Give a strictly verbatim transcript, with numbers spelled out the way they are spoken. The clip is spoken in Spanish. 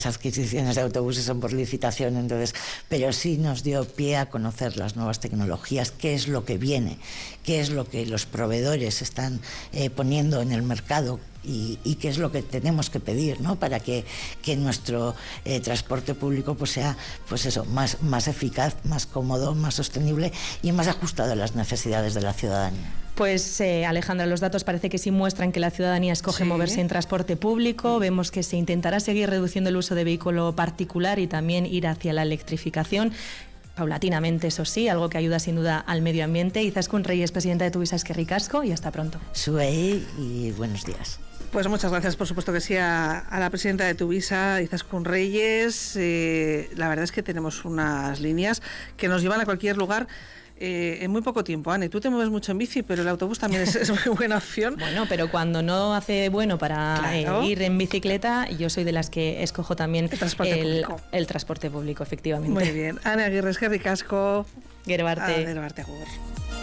Las adquisiciones de autobuses son por licitación, entonces, pero sí nos dio pie a conocer las nuevas tecnologías, qué es lo que viene, qué es lo que los proveedores están eh, poniendo en el mercado y, y qué es lo que tenemos que pedir, ¿no? Para que, que nuestro eh, transporte público pues sea pues eso, más, más eficaz, más cómodo, más sostenible y más ajustado a las necesidades de la ciudadanía. Pues eh, Alejandra, los datos parece que sí muestran que la ciudadanía escoge sí. moverse en transporte público. Vemos que se intentará seguir reduciendo el uso de vehículo particular y también ir hacia la electrificación. Paulatinamente, eso sí, algo que ayuda sin duda al medio ambiente. Izaskun Reyes, presidenta de Tuvisa, eskerrik asko y hasta pronto. Suey y buenos días. Pues muchas gracias, por supuesto que sí, a, a la presidenta de Tuvisa, Izaskun Reyes. Eh, la verdad es que tenemos unas líneas que nos llevan a cualquier lugar. Eh, en muy poco tiempo, Ane, tú te mueves mucho en bici, pero el autobús también es, es muy buena opción. Bueno, pero cuando no hace bueno para claro. eh, ir en bicicleta, yo soy de las que escojo también el transporte, el, público. el transporte público, efectivamente. Muy bien. Ane Aguirre, eskerrik asko. Gero arte. Gero arte, agur.